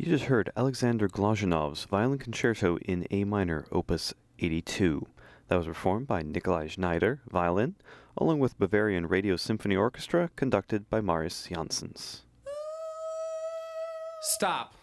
You just heard Alexander Glazhanov's Violin Concerto in A minor, Opus 82. That was performed by Nikolai Schneider, violin, along with Bavarian Radio Symphony Orchestra, conducted by Marius Janssens. Stop.